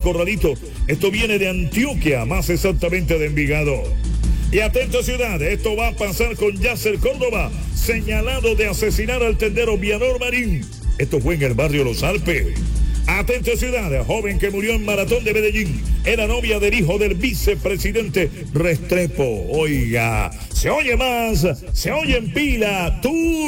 Corralito. Esto viene de Antioquia, más exactamente de Envigado. Y atento ciudad, esto va a pasar con Yasser Córdoba, señalado de asesinar al tendero Vianor Marín. Esto fue en el barrio Los Alpes. Atento ciudad, joven que murió en Maratón de Medellín, era novia del hijo del vicepresidente Restrepo. Oiga, se oye más, se oye en pila, tú.